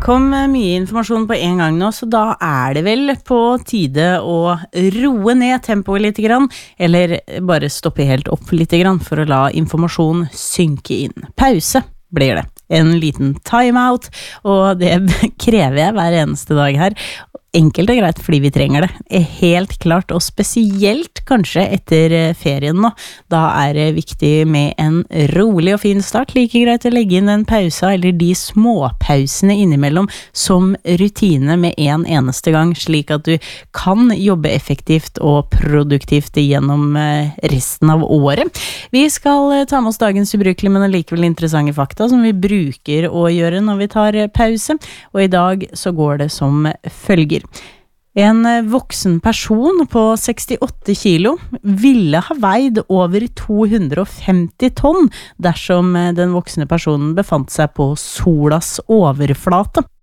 kom mye informasjon på en gang nå, så da det vel på tide å roe ned tempoet litt grann, eller bare stoppe helt opp litt grann for å la informasjon synke inn. Pause blir det. En liten timeout, og det krever jeg hver eneste dag her. Enkelt og greit fordi vi trenger det. Helt klart, og spesielt kanskje etter ferien nå. Da det viktig med en rolig og fin start. Like greit å legge inn en pause, eller de småpausene innimellom, som rutine med en eneste gang, slik at du kan jobbe effektivt og produktivt gjennom resten av året. Vi skal ta med oss dagens ubrukelige, men likevel interessante fakta, som vi bruker å gjøre når vi tar pause, og i dag så går det som følger. En voksen person på 68 kilo ville ha veid over 250 tonn dersom den voksne personen befant seg på solas overflate.